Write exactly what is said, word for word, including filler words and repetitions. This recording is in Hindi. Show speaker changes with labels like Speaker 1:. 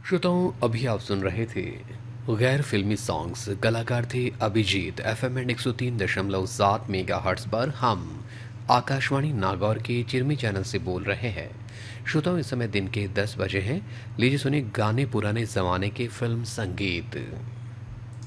Speaker 1: श्रोताओं, अभी आप सुन रहे थे गैर फिल्मी सॉन्ग्स। कलाकार थे अभिजीत। एफएम एंड एक सौ तीन दशमलव सात मेगा हर्ट्स पर हम आकाशवाणी नागौर के चिरमी चैनल से बोल रहे हैं। श्रोताओं, इस समय दिन के दस बजे हैं। लीजिए सुनिए गाने पुराने जमाने के फिल्म संगीत।